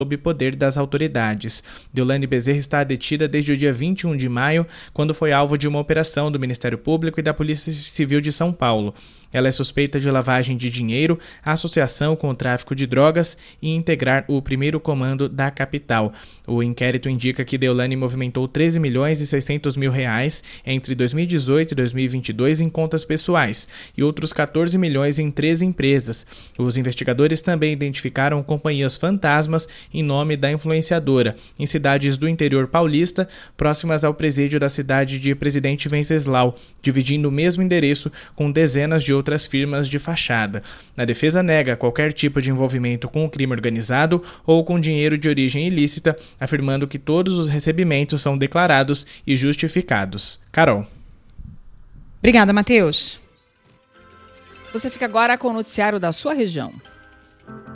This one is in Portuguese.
sob poder das autoridades. Deolane Bezerra está detida desde o dia 21 de maio, quando foi alvo de uma operação do Ministério Público e da Polícia Civil de São Paulo. Ela é suspeita de lavagem de dinheiro, associação com o tráfico de drogas e integrar o primeiro comando da capital. O inquérito indica que Deolane movimentou 13 milhões e 600 mil reais entre 2018 e 2022 em contas pessoais e outros 14 milhões em 13 empresas. Os investigadores também identificaram companhias fantasmas em nome da influenciadora, em cidades do interior paulista, próximas ao presídio da cidade de Presidente Venceslau, dividindo o mesmo endereço com dezenas de outras firmas de fachada. A defesa nega qualquer tipo de envolvimento com o crime organizado ou com dinheiro de origem ilícita, afirmando que todos os recebimentos são declarados e justificados. Carol. Obrigada, Matheus. Você fica agora com o noticiário da sua região.